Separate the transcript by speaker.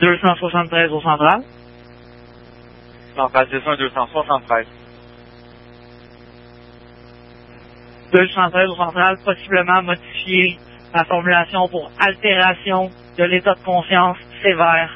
Speaker 1: 273 au central.
Speaker 2: Central, c'est ça, 273.
Speaker 1: 213 au central, possiblement modifier la formulation pour altération de l'état de conscience sévère